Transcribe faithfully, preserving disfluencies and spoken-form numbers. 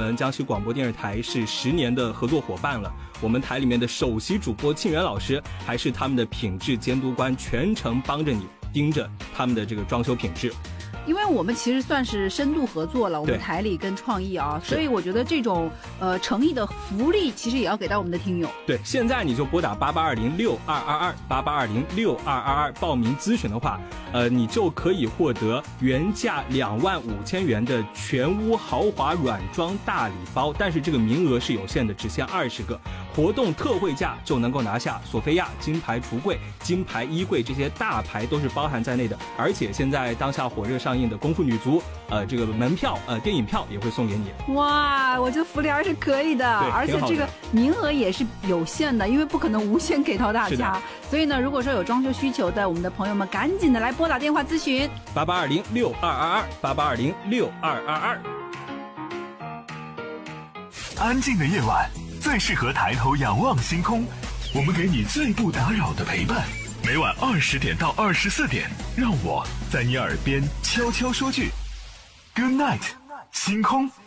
们江西广播电视台是十年的合作伙伴了。我们台里面的首席主播庆元老师还是他们的品质监督官，全程帮着你盯着他们的这个装修品质。 因为我们其实算是深度合作了，我们台里跟创意啊，所以我觉得这种呃诚意的福利其实也要给到我们的听友。 对，现在你就拨打八八二零六二二二八八二零六二二二报名咨询的话，呃，你就可以获得原价两万五千元的全屋豪华软装大礼包，但是这个名额是有限的，只限二十个。活动特惠价就能够拿下索菲亚、金牌橱柜、金牌衣柜，这些大牌都是包含在内的。而且现在当下火热上映的《功夫女足》，呃，这个门票、呃，电影票也会送给你。 哇，我觉得福利还是可以的，而且这个名额也是有限的，因为不可能无限给到大家。所以呢，如果说有装修需求的我们的朋友们，赶紧的来拨打电话咨询八八二零六二二二八八二零六二二二。 安静的夜晚最适合抬头仰望星空，我们给你最不打扰的陪伴。每晚二十点到二十四点，让我在你耳边悄悄说句 Good night， 星空。